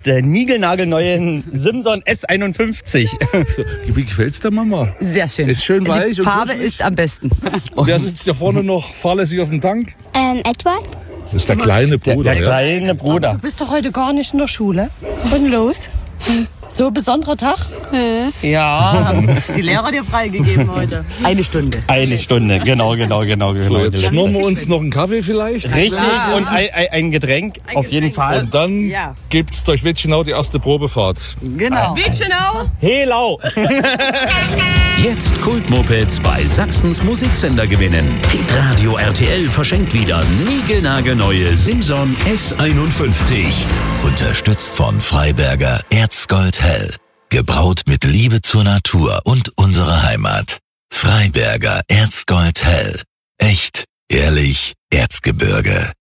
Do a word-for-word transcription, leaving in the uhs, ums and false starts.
der niegelnagelneuen Simson S einundfünfzig. Wie gefällt's der Mama? Sehr schön. Ist schön weich. Die Farbe und ist am besten. Und der sitzt ja vorne noch fahrlässig auf dem Tank? Ähm, Edward? Das ist der kleine Der, Bruder. der ja. kleine Bruder. Du bist doch heute gar nicht in der Schule. Und los? So ein besonderer Tag? Ja, die Lehrer hat dir freigegeben heute. Eine Stunde. Eine Stunde, genau, genau, genau. So, genau. jetzt schnurren wir uns noch einen Kaffee vielleicht. Richtig, Klar. und ein, ein, ein Getränk, auf jeden Fall. Und dann Ja. gibt's durch Witschenau die erste Probefahrt. Genau. Helau! Jetzt Kultmopeds bei Sachsens Musiksender gewinnen. Hitradio R T L verschenkt wieder niegelnagelneue Simson S einundfünfzig. Unterstützt von Freiberger Erzgold Hell. Gebraut mit Liebe zur Natur und unserer Heimat. Freiberger Erzgold Hell. Echt, ehrlich, Erzgebirge.